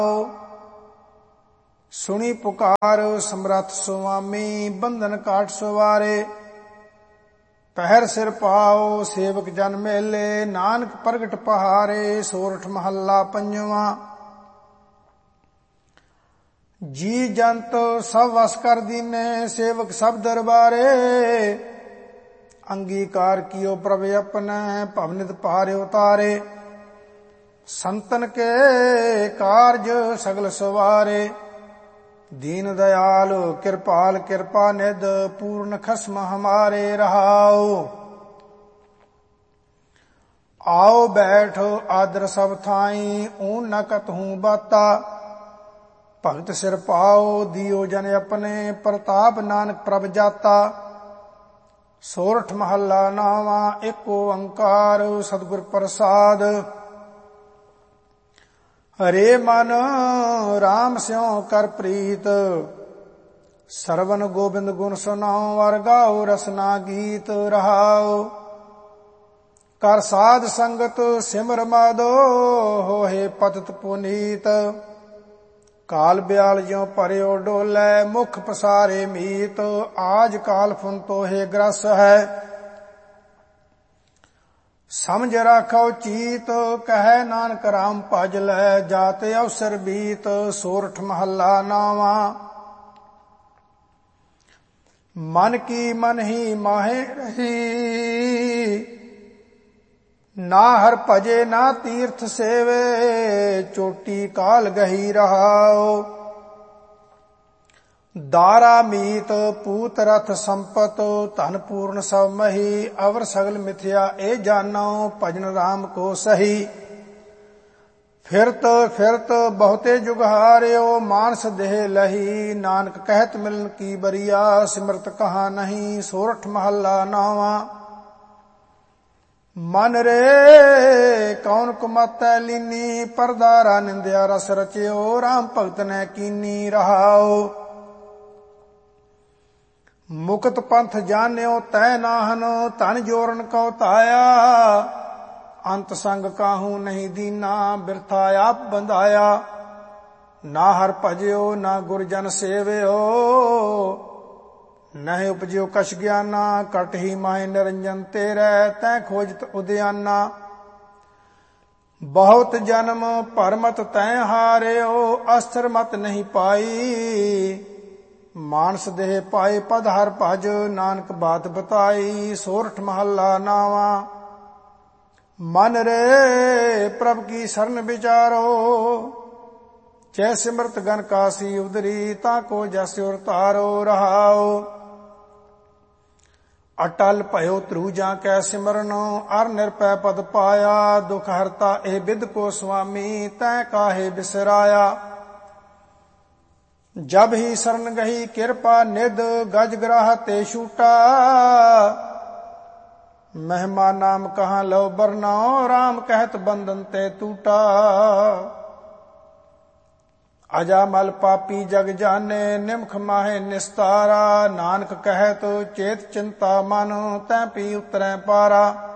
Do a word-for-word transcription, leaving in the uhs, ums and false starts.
ਸੁਣੀ ਪੁਕਾਰ ਸਮਰੱਥ ਸੁਆਮੀ, ਬੰਧਨ ਕਾਟ ਸਵਾਰੇ। ਪਹਿਰ ਸਿਰ ਪਾਓ ਸੇਵਕ ਜਨ ਮੇਲੇ, ਨਾਨਕ ਪ੍ਰਗਟ ਪਹਾਰੇ। ਸੋਰਠ ਮਹੱਲਾ ਪੰਜਵਾਂ। ਜੀ ਜੰਤ ਸਭ ਵਸ ਕਰ ਦੀਨੇ, ਸੇਵਕ ਸਭ ਦਰਬਾਰੇ। ਅੰਗੀਕਾਰ ਕੀਓ ਪ੍ਰਭ ਆਪਣੈ, ਭਵਨਿਤ ਭਾਰੇ ਉਤਾਰੇ। ਸੰਤਨ ਕੇ ਕਾਰਜ ਸਗਲ ਸਵਾਰੇ, ਦੀਨ ਦਇਆਲ ਕਿਰਪਾਲ ਕਿਰਪਾ ਨਿਧ। ਪੂਰਨ ਖਸਮ ਹਮਾਰੇ ਰਹਾਓ। ਆਓ ਬੈਠ ਆਦਰ ਸਭ ਥਾਈ, ਊਨ ਨ ਕਤਹੂੰ ਬਾਤਾ। ਭਗਤ ਸਿਰ ਪਾਓ ਦਿਓ ਜਨ ਆਪਣੇ, ਪ੍ਰਤਾਪ ਨਾਨਕ ਪ੍ਰਭ ਜਾਤਾ। ਸੋਰਠ ਮਹੱਲਾ ਨਾਵਾਂ। ਇੱਕ ਓੰਕਾਰ ਸਤਿਗੁਰ ਪ੍ਰਸਾਦ। ਹਰੇ ਮਨ ਰਾਮ ਸਿਉ ਕਰ ਪ੍ਰੀਤ, ਸਰਵਨ ਗੋਬਿੰਦ ਗੁਣ ਸੁਨਾਉ। ਵਰ ਗਾਓ ਰਸਨਾ ਗੀਤ ਰਹਾਉ। ਕਰ ਸਾਧ ਸੰਗਤ ਸਿਮਰ ਮਾਧੋ, ਹੋਏ ਪਤਿਤ ਪੁਨੀਤ। ਕਾਲ ਬਿਆਲ ਜਿਉ ਭਰਿਓ ਡੋਲੇ, ਮੁਖ ਪਸਾਰੇ ਮੀਤ। ਆਜ ਕਾਲ ਫੁਨ ਤੋਹੇ ਗ੍ਰਸ ਹੈ, ਸਮਝ ਰਾਖੋ ਚੀਤ। ਕਹੈ ਨਾਨਕ ਰਾਮ ਭਜ ਲੈ, ਜਾਤ ਅਵਸਰ ਬੀਤ। ਸੋਰਠ ਮਹੱਲਾ ਨਾਵਾਂ। ਮਨ ਕੀ ਮਨ ਹੀ ਮਾਹੇ ਰਹੀ, ਨਾ ਹਰ ਭਜੇ ਨਾ ਤੀਰਥ ਸੇਵੇ। ਚੋਟੀ ਕਾਲ ਗਹੀ ਰਹਾਓ। ਦਾਰਾ ਮੀਤ ਪੂਤ ਰਥ ਸੰਪਤ, ਧਨ ਪੂਰਨ ਸਭ ਮਹੀ। ਅਵਰ ਸਗਲ ਮਿਥਿਆ ਇਹ ਜਾਨੋ, ਭਜਨ ਰਾਮ ਕੋ ਸਹੀ। ਫਿਰਤ ਫਿਰਤ ਬਹੁਤੇ ਜੁਗ ਹਾਰਿਓ, ਮਾਨਸ ਦੇਹ ਲਹੀ। ਨਾਨਕ ਕਹਿਤ ਮਿਲਨ ਕੀ ਬਰੀਆ, ਸਿਮਰਤ ਕਹਾ ਨਹੀਂ। ਸੋਰਠ ਮਹੱਲਾ ਨਾਵਾਂ। ਮਨ ਰੇ ਕੌਣ ਕੁਮਤੈ ਲੀਨੀ, ਪਰਦਾਰਾ ਨਿੰਦਿਆ ਰਸ ਰਚਿਓ। ਰਾਮ ਭਗਤ ਨੇ ਕੀਨੀ ਰਹਾਓ। ਮੁਕਤ ਪੰਥ ਜਾਣਿਓ ਤੈ ਨਾਹਨ, ਧਨ ਜੋਰਨ ਕਉ ਧਾਇਆ। ਅੰਤ ਸੰਗ ਕਾਹੂ ਨਹੀਂ ਦੀਨਾ, ਬਿਰਥਾ ਆਪ ਬੰਧਾਇਆ। ਨਾ ਹਰ ਭਜਿਓ ਨਾ ਗੁਰ ਜਨ ਸੇਵਿਓ, ਨਹਿ ਉਪਜਿਓ ਕਛ ਗਿਆਨਾ। ਕਟ ਹੀ ਮਾਹਿ ਨਿਰੰਜਨ ਤੇਰੇ, ਤੈ ਖੋਜਤ ਉਦਿਆਨਾ। ਬਹੁਤ ਜਨਮ ਭਰਮਤ ਤੈ ਹਾਰਿਓ, ਅਸਥਿਰ ਮਤ ਨਹੀਂ ਪਾਈ। ਮਾਨਸ ਦੇਹ ਪਾਏ ਪਦ ਹਰ ਭਜ, ਨਾਨਕ ਬਾਤ ਬਤਾਈ। ਸੋਰਠ ਮਹੱਲਾ ਨਾਵਾਂ। ਮਨ ਰੇ ਪ੍ਰਭ ਕੀ ਸਰਨ ਵਿਚਾਰੋ, ਜੈ ਸਿਮਰਤ ਗਨ ਕਾਸੀ ਉਦਰੀ। ਤਾਂ ਕੋ ਜਸ ਉਰ ਤਾਰੋ ਰਹਾਓ। ਅਟਲ ਭਇਓ ਧਰੂਜਾਂ ਕੈ ਸਿਮਰਨ, ਅਰ ਨਿਰਪੈ ਪਦ ਪਾਇਆ। ਦੁਖ ਹਰਤਾ ਇਹ ਬਿਦ ਕੋ ਸੁਆਮੀ, ਤੈ ਕਾਹੇ ਬਿਸਰਾਇਆ। ਜਬ ਹੀ ਸਰਨ ਗਹੀ ਕਿਰਪਾ ਨਿਧ, ਗਜ ਗ੍ਰਾਹ ਤੇ ਛੂਟਾ। ਮਹਿਮਾ ਨਾਮ ਕਹਾਂ ਲਉ ਬਰਨਾਉ, ਰਾਮ ਕਹਿਤ ਬੰਧਨ ਤੇ ਟੂਟਾ। ਅਜਾ ਮਲ ਪਾਪੀ ਜਗ ਜਾਣੇ, ਨਿਮਖ ਮਾਹੇ ਨਿਸਤਾਰਾ। ਨਾਨਕ ਕਹਿਤ ਚੇਤ ਚਿੰਤਾ ਮਨ, ਤੈ ਪੀ ਉਤਰੈ ਪਾਰਾ।